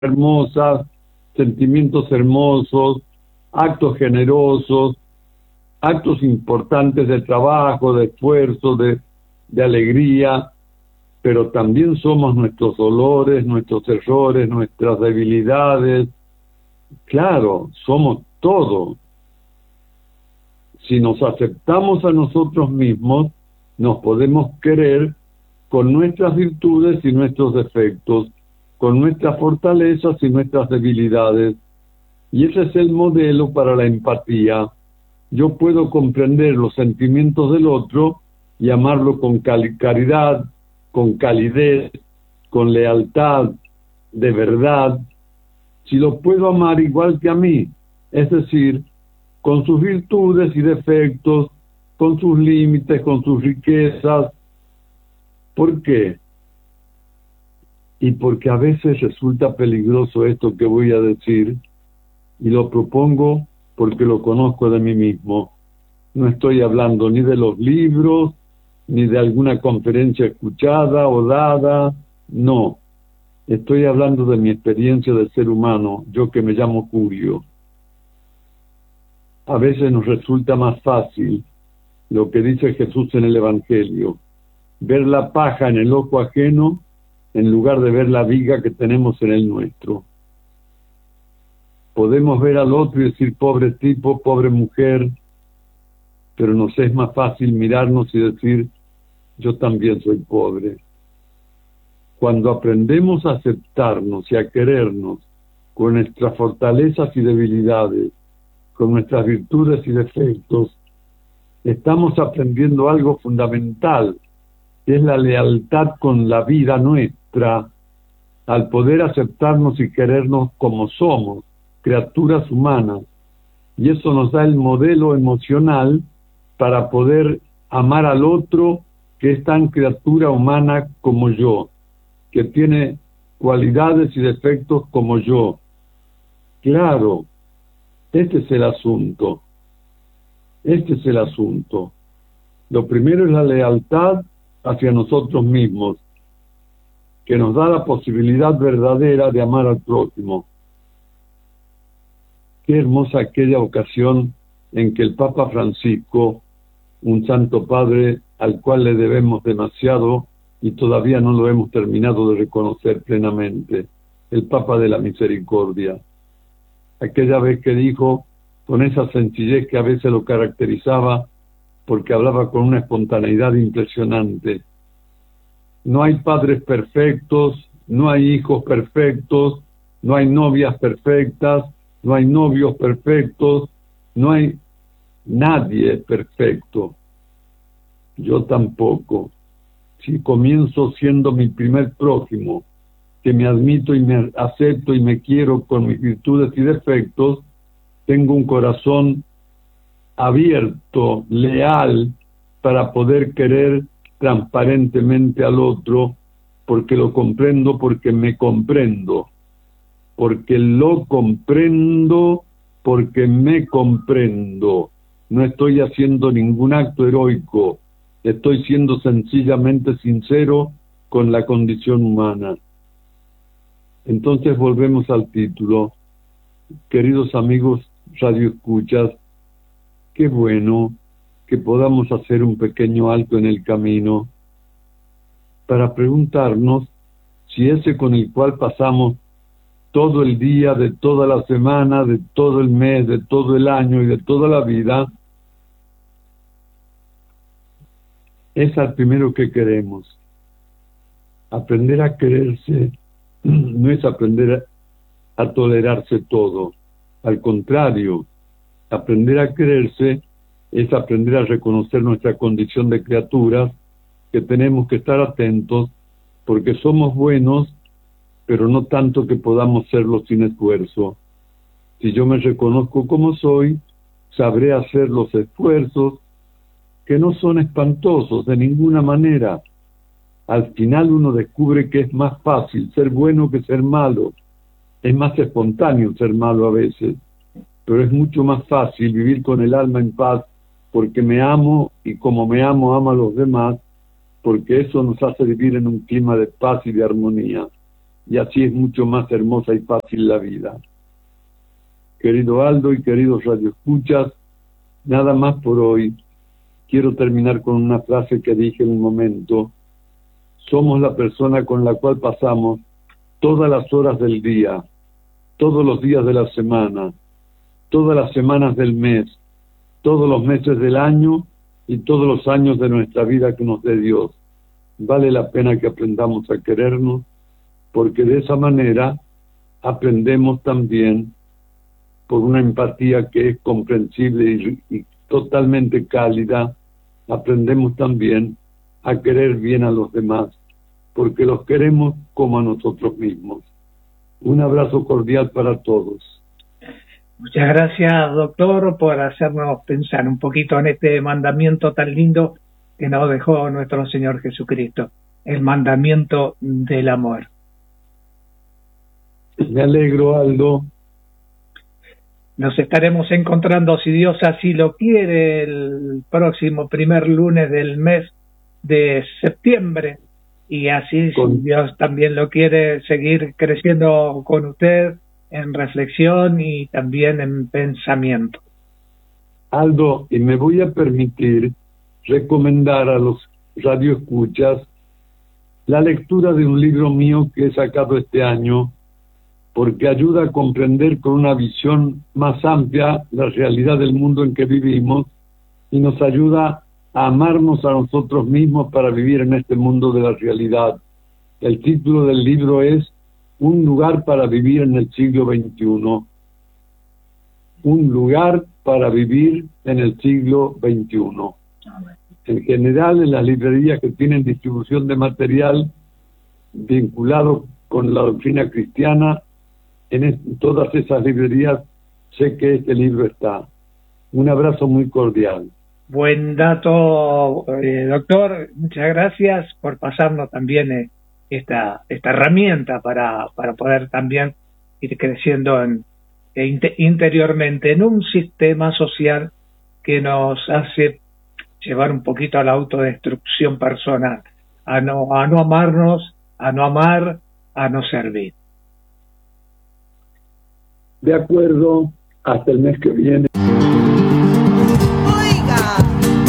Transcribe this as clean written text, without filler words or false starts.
hermosas, sentimientos hermosos, actos generosos, actos importantes de trabajo, de esfuerzo, de alegría, pero también somos nuestros dolores, nuestros errores, nuestras debilidades. Claro, somos todo. Si nos aceptamos a nosotros mismos, nos podemos querer con nuestras virtudes y nuestros defectos, con nuestras fortalezas y nuestras debilidades. Y ese es el modelo para la empatía. Yo puedo comprender los sentimientos del otro y amarlo con caridad, con calidez, con lealtad, de verdad, si lo puedo amar igual que a mí, es decir, con sus virtudes y defectos, con sus límites, con sus riquezas. ¿Por qué? Y porque a veces resulta peligroso esto que voy a decir, y lo propongo porque lo conozco de mí mismo. No estoy hablando ni de los libros, ni de alguna conferencia escuchada o dada, no. Estoy hablando de mi experiencia de ser humano, yo que me llamo Julio. A veces nos resulta más fácil lo que dice Jesús en el Evangelio, ver la paja en el ojo ajeno en lugar de ver la viga que tenemos en el nuestro. Podemos ver al otro y decir, pobre tipo, pobre mujer, pero nos es más fácil mirarnos y decir, yo también soy pobre. Cuando aprendemos a aceptarnos y a querernos con nuestras fortalezas y debilidades, con nuestras virtudes y defectos, estamos aprendiendo algo fundamental, que es la lealtad con la vida nuestra, al poder aceptarnos y querernos como somos, criaturas humanas. Y eso nos da el modelo emocional para poder amar al otro que es tan criatura humana como yo, que tiene cualidades y defectos como yo. Claro, este es el asunto. Este es el asunto. Lo primero es la lealtad hacia nosotros mismos, que nos da la posibilidad verdadera de amar al prójimo. Qué hermosa aquella ocasión en que el Papa Francisco, un santo padre al cual le debemos demasiado y todavía no lo hemos terminado de reconocer plenamente, el Papa de la Misericordia, aquella vez que dijo, con esa sencillez que a veces lo caracterizaba, porque hablaba con una espontaneidad impresionante, no hay padres perfectos, no hay hijos perfectos, no hay novias perfectas, no hay novios perfectos, no hay nadie perfecto. Yo tampoco. Si comienzo siendo mi primer prójimo, que me admito y me acepto y me quiero con mis virtudes y defectos, tengo un corazón abierto, leal, para poder querer transparentemente al otro, porque lo comprendo, porque me comprendo, porque lo comprendo, porque me comprendo. No estoy haciendo ningún acto heroico, estoy siendo sencillamente sincero con la condición humana. Entonces volvemos al título. Queridos amigos radioescuchas, qué bueno que podamos hacer un pequeño alto en el camino para preguntarnos si ese con el cual pasamos todo el día, de toda la semana, de todo el mes, de todo el año y de toda la vida, es al primero que queremos. Aprender a quererse no es aprender a tolerarse todo. Al contrario, aprender a quererse es aprender a reconocer nuestra condición de criaturas, que tenemos que estar atentos porque somos buenos, pero no tanto que podamos serlo sin esfuerzo. Si yo me reconozco como soy, sabré hacer los esfuerzos que no son espantosos de ninguna manera. Al final uno descubre que es más fácil ser bueno que ser malo. Es más espontáneo ser malo a veces, pero es mucho más fácil vivir con el alma en paz, porque me amo y como me amo, amo a los demás, porque eso nos hace vivir en un clima de paz y de armonía. y así es mucho más hermosa y fácil la vida. Querido Aldo y queridos radioescuchas, nada más por hoy. Quiero terminar con una frase que dije en un momento. Somos la persona con la cual pasamos todas las horas del día, todos los días de la semana, todas las semanas del mes, todos los meses del año y todos los años de nuestra vida que nos dé Dios. Vale la pena que aprendamos a querernos, porque de esa manera aprendemos también, por una empatía que es comprensible y totalmente cálida, aprendemos también a querer bien a los demás, porque los queremos como a nosotros mismos. Un abrazo cordial para todos. Muchas gracias, doctor, por hacernos pensar un poquito en este mandamiento tan lindo que nos dejó nuestro Señor Jesucristo, el mandamiento del amor. Me alegro, Aldo. Nos estaremos encontrando, si Dios así lo quiere, el próximo primer lunes del mes de septiembre, y así, si Dios también lo quiere, seguir creciendo con usted en reflexión y también en pensamiento. Aldo, y me voy a permitir recomendar a los radioescuchas la lectura de un libro mío que he sacado este año, porque ayuda a comprender con una visión más amplia la realidad del mundo en que vivimos y nos ayuda a amarnos a nosotros mismos para vivir en este mundo de la realidad. El título del libro es Un lugar para vivir en el siglo XXI. Un lugar para vivir en el siglo XXI. En general, en las librerías que tienen distribución de material vinculado con la doctrina cristiana, en todas esas librerías sé que este libro está. Un abrazo muy cordial. Buen dato, doctor. Muchas gracias por pasarnos también esta herramienta para poder también ir creciendo interiormente en un sistema social que nos hace llevar un poquito a la autodestrucción personal, a no amarnos, a no amar, a no servir. De acuerdo, hasta el mes que viene.